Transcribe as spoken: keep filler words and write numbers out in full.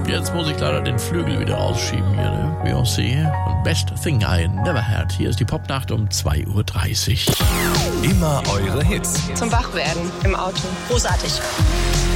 jetzt muss ich leider den Flügel wieder rausschieben hier, ne? Beyoncé und Best Thing I Never Had. Hier ist die Popnacht um zwei Uhr dreißig. Immer eure Hits. Zum Wachwerden im Auto. Großartig.